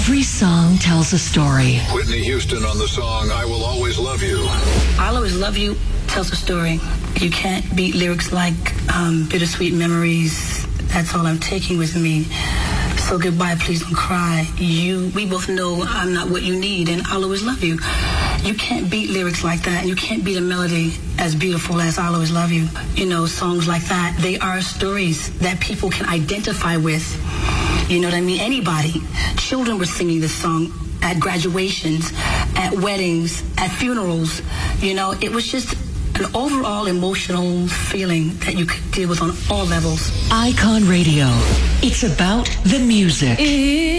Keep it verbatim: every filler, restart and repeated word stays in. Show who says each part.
Speaker 1: Every song tells a story.
Speaker 2: Whitney Houston on the song I Will Always Love You.
Speaker 3: I'll Always Love You tells a story. You can't beat lyrics like um, Bittersweet Memories, That's All I'm Taking With Me, So Goodbye, Please Don't Cry. You, we both know I'm not what you need, and I'll always love you. You can't beat lyrics like that. You can't beat a melody as beautiful as I'll Always Love You. You know, songs like that, they are stories that people can identify with. You know what I mean? Anybody. Children were singing this song at graduations, at weddings, at funerals. You know, it was just an overall emotional feeling that you could deal with on all levels.
Speaker 1: Icon Radio. It's about the music.